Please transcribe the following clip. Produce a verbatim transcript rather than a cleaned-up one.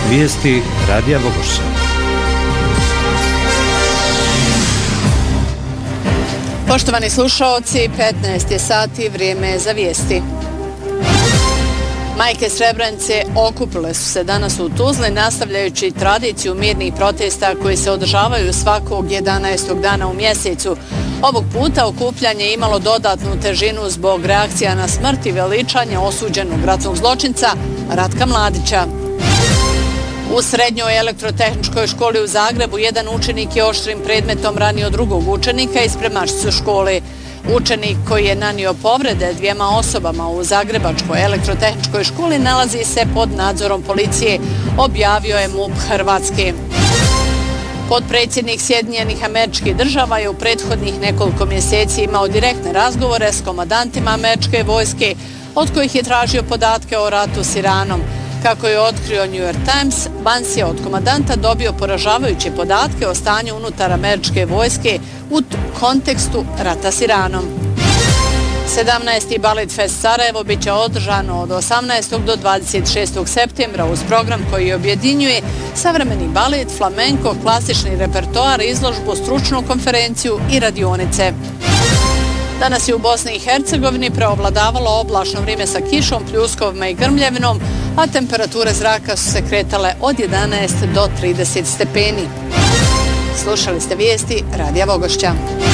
Vijesti Radija Vogošća. Poštovani slušaoci, petnaest je sati, vrijeme je za vijesti. Majke Srebrenice okupile su se danas u Tuzli nastavljajući tradiciju mirnih protesta koji se održavaju svakog jedanaestog dana u mjesecu. Ovog puta okupljanje je imalo dodatnu težinu zbog reakcija na smrt i veličanje osuđenog ratnog zločinca Ratka Mladića. U srednjoj elektrotehničkoj školi u Zagrebu jedan učenik je oštrim predmetom ranio drugog učenika iz spremačicu škole. Učenik koji je nanio povrede dvijema osobama u Zagrebačkoj elektrotehničkoj školi nalazi se pod nadzorom policije, objavio je MUP Hrvatske. Potpredsjednik Sjedinjenih Američkih Država je u prethodnih nekoliko mjeseci imao direktne razgovore s komandantima američke vojske, od kojih je tražio podatke o ratu s Iranom. Kako je otkrio New York Times, Vance je od komandanta dobio poražavajuće podatke o stanju unutar američke vojske u kontekstu rata s Iranom. sedamnaesti. Balet Fest Sarajevo bit će održano od osamnaestog do dvadeset šestog septembra uz program koji objedinjuje savremeni balet, flamenko, klasični repertoar, izložbu, stručnu konferenciju i radionice. Danas je u Bosni i Hercegovini preovladavalo oblačno vrijeme sa kišom, pljuskovima i grmljevinom, a temperature zraka su se kretale od jedanaest do trideset stepeni. Slušali ste vijesti Radija Vogošća.